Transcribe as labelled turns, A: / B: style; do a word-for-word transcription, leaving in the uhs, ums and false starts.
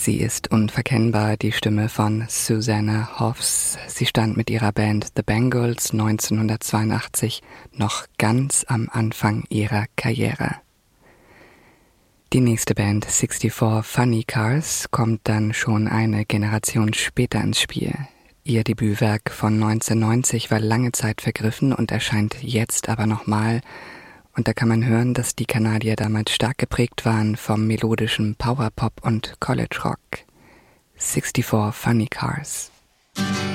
A: Sie ist unverkennbar die Stimme von Susanna Hoffs. Sie stand mit ihrer Band The Bangles neunzehnhundertzweiundachtzig noch ganz am Anfang ihrer Karriere. Die nächste Band, sixty-four Funny Cars, kommt dann schon eine Generation später ins Spiel. Ihr Debütwerk von neunzehnhundertneunzig war lange Zeit vergriffen und erscheint jetzt aber nochmal. Und da kann man hören, dass die Kanadier damals stark geprägt waren vom melodischen Powerpop und College Rock. sixty-four Funny Cars.